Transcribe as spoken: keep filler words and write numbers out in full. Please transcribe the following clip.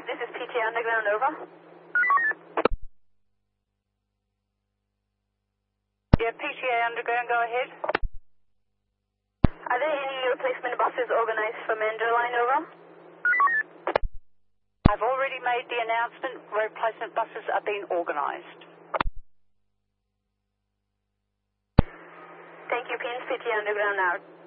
This is P T A Underground, over. Yeah, P T A Underground, go ahead. Are there any replacement buses organized for Mandurah Line, over? I've already made the announcement. Replacement buses are being organised. Thank you, P N P T A Underground out.